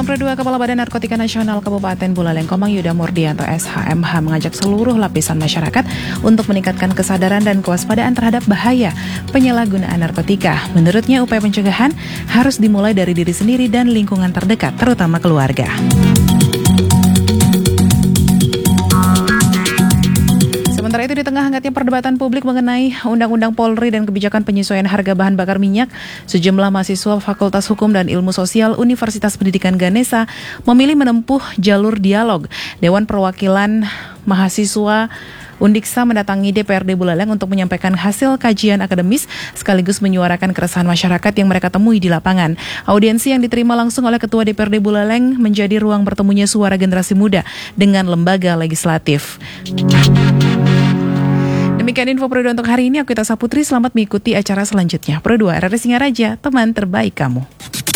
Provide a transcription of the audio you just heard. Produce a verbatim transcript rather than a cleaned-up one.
Pro dua, Kepala Badan Narkotika Nasional Kabupaten Buleleng Komang Yuda Murdianto S H M H mengajak seluruh lapisan masyarakat untuk meningkatkan kesadaran dan kewaspadaan terhadap bahaya penyalahgunaan narkotika. Menurutnya, upaya pencegahan harus dimulai dari diri sendiri dan lingkungan terdekat, terutama keluarga. Sementara itu, di tengah hangatnya perdebatan publik mengenai Undang-Undang Polri dan kebijakan penyesuaian harga bahan bakar minyak, sejumlah mahasiswa Fakultas Hukum dan Ilmu Sosial Universitas Pendidikan Ganesha memilih menempuh jalur dialog. Dewan Perwakilan Mahasiswa Undiksa mendatangi D P R D Buleleng untuk menyampaikan hasil kajian akademis sekaligus menyuarakan keresahan masyarakat yang mereka temui di lapangan. Audiensi yang diterima langsung oleh Ketua D P R D Buleleng menjadi ruang bertemunya suara generasi muda dengan lembaga legislatif. Demikian info Pro dua untuk hari ini. Aku Ita Saputri, selamat mengikuti acara selanjutnya. Pro dua, R R I Singaraja, teman terbaik kamu.